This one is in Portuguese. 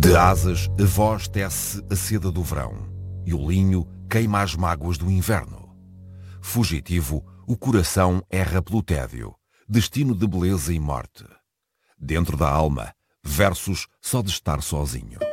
De asas, a voz tece a seda do verão, e o linho queima as mágoas do inverno. Fugitivo, o coração erra pelo tédio, destino de beleza e morte. Dentro da alma, versos só de estar sozinho.